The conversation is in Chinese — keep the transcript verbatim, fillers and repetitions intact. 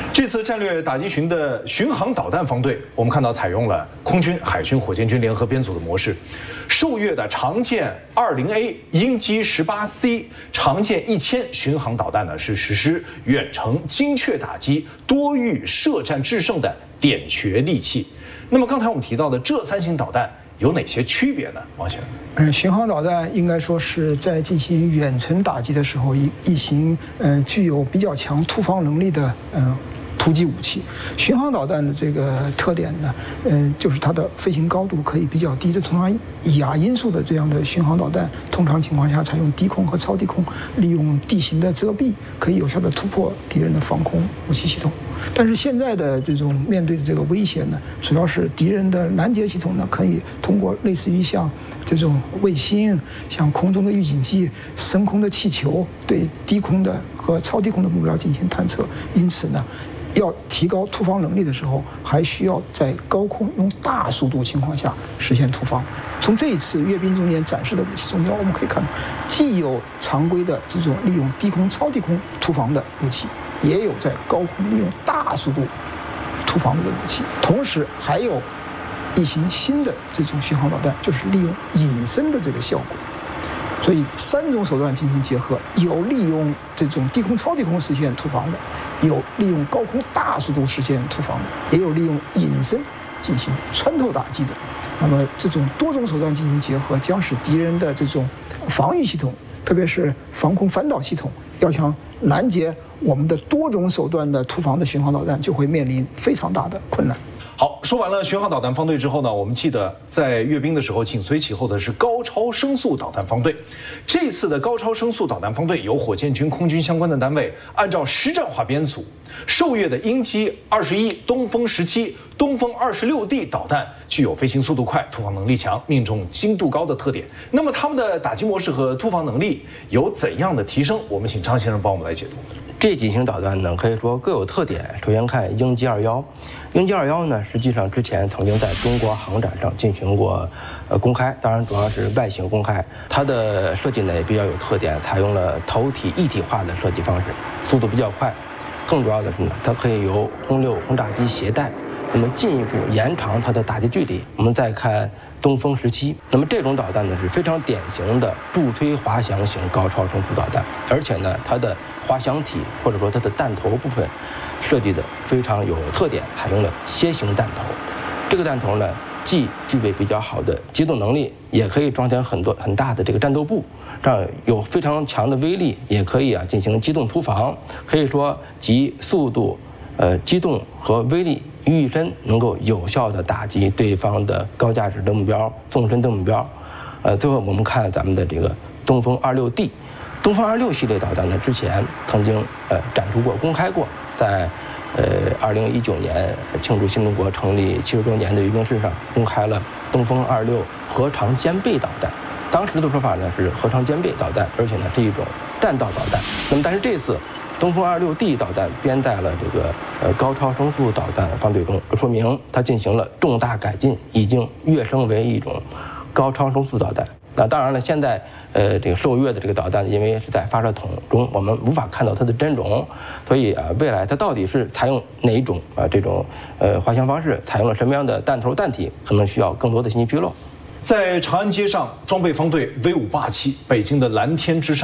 这次战略打击群的巡航导弹方队，我们看到采用了空军、海军、火箭军联合编组的模式。受阅的长剑二零 A、鹰击十八 C、长剑一千巡航导弹呢，是实施远程精确打击、多域射战制胜的点穴利器。那么刚才我们提到的这三型导弹有哪些区别呢？王先生， 嗯，巡航导弹应该说是在进行远程打击的时候一一型嗯、呃、具有比较强突防能力的嗯。呃突击武器，巡航导弹的这个特点呢，嗯，就是它的飞行高度可以比较低。这通常以亚音速的这样的巡航导弹，通常情况下采用低空和超低空，利用地形的遮蔽，可以有效的突破敌人的防空武器系统。但是现在的这种面对的这个威胁呢，主要是敌人的拦截系统呢，可以通过类似于像这种卫星、像空中的预警机、升空的气球，对低空的和超低空的目标进行探测。因此呢，要提高突防能力的时候，还需要在高空用大速度情况下实现突防。从这一次阅兵中间展示的武器中间，我们可以看到，既有常规的这种利用低空、超低空突防的武器，也有在高空利用大速度突防的武器，同时还有一型新的这种巡航导弹，就是利用隐身的这个效果。所以三种手段进行结合，有利用这种低空、超低空实现突防的，有利用高空大速度实现突防的，也有利用隐身进行穿透打击的。那么这种多种手段进行结合，将使敌人的这种防御系统，特别是防空反导系统，要想拦截我们的多种手段的突防的巡航导弹，就会面临非常大的困难。 好，说完了巡航导弹方队之后呢，我们记得在阅兵的时候紧随其后的是高超声速导弹方队。这次的高超声速导弹方队由火箭军、空军相关的单位按照实战化编组，受阅的鹰击二十一、东风十七、东风二十六 D 导弹具有飞行速度快、突防能力强、命中精度高的特点。那么它们的打击模式和突防能力有怎样的提升？我们请张先生帮我们来解读。 这几型导弹呢，可以说各有特点。首先看鹰击二幺，鹰击二幺呢，实际上之前曾经在中国航展上进行过呃公开，当然主要是外形公开。它的设计呢也比较有特点，采用了头体一体化的设计方式，速度比较快。更主要的是呢，它可以由轰六轰炸机携带，那么进一步延长它的打击距离。我们再看东风十七，那么这种导弹呢是非常典型的助推滑翔型高超声速导弹，而且呢它的滑翔体或者说它的弹头部分设计的非常有特点，采用了楔形弹头。这个弹头呢既具备比较好的机动能力，也可以装填很多很大的这个战斗部，这样有非常强的威力，也可以啊进行机动突防，可以说集速度、呃机动和威力于一身，能够有效的打击对方的高价值的目标、纵深的目标。呃，最后我们看咱们的这个东风二六 D。东风二六系列导弹呢，之前曾经呃展出过、公开过，在呃二零一九年庆祝新中国成立七十周年的阅兵式上，公开了东风二六核常兼备导弹。当时的说法呢是核常兼备导弹，而且呢是一种弹道导弹。那么但是这次东风二六 D 导弹编在了这个呃高超声速导弹方队中，说明它进行了重大改进，已经跃升为一种高超声速导弹。那当然了，现在呃这个受阅的这个导弹，因为是在发射筒中，我们无法看到它的真容，所以啊，未来它到底是采用哪一种啊这种呃滑翔方式，采用了什么样的弹头弹体，可能需要更多的信息披露。 在长安街上，装备方队威武霸气，北京的蓝天之上。